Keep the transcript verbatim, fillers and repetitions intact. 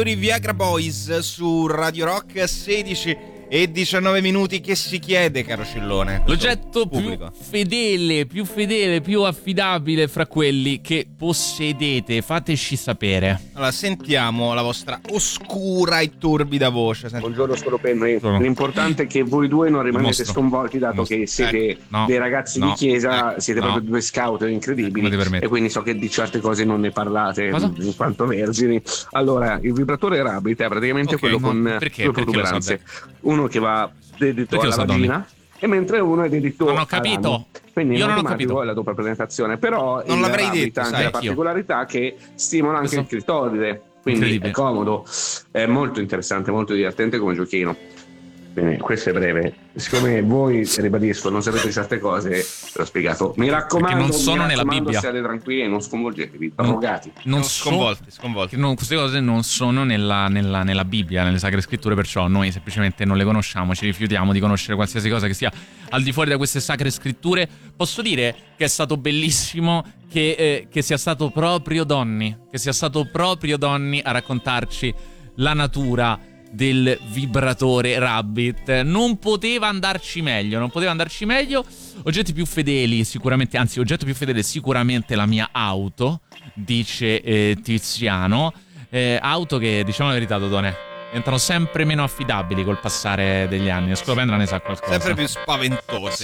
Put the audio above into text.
Viagra Boys su Radio Rock, sedici e diciannove minuti. Che si chiede, caro Cillone? L'oggetto pubblico più fedele, più fedele, più affidabile fra quelli che possedete, fateci sapere. Allora, sentiamo la vostra oscura e torbida voce. Senti. Buongiorno Scolopendoli. L'importante è che voi due non rimanete sconvolti, dato che siete eh, no, dei ragazzi no, di chiesa, eh, siete no. proprio due scout incredibili, e quindi so che di certe cose non ne parlate. Cosa? In quanto vergini. Allora, il vibratore Rabbit è praticamente Ok, quello no, con perché? due Perché lo protuberanze. sa Uno che va dedito Perché lo alla sa, vagina, e mentre uno è dedito Non ho capito. all'ano. Quindi Io in non ho automatico capito. è la doppia presentazione. Però Non il l'avrei Rabbit detto, ha anche sai, la anch'io. particolarità che stimola anche Questo- il clitoride, quindi Incredibile. è comodo, è molto interessante, molto divertente come giochino. Bene, questo è breve. Siccome voi, ribadisco, non sapete certe cose, ve l'ho spiegato. Mi raccomando, non sono mi nella raccomando, Bibbia. Siate tranquilli e non sconvolgetevi, Non- drogati. Non sconvolti, sconvolti. Non, queste cose non sono nella, nella, nella Bibbia, nelle Sacre Scritture, perciò noi semplicemente non le conosciamo, ci rifiutiamo di conoscere qualsiasi cosa che sia al di fuori da queste Sacre Scritture. Posso dire che è stato bellissimo che, eh, che sia stato proprio Donny, che sia stato proprio Donny a raccontarci la natura del vibratore Rabbit. Non poteva andarci meglio, non poteva andarci meglio. Oggetti più fedeli sicuramente, anzi oggetto più fedele sicuramente la mia auto, dice eh, Tiziano. eh, auto che, diciamo la verità, Dodone, diventano sempre meno affidabili col passare degli anni. Scolopendra ne sa qualcosa. Sempre più spaventose.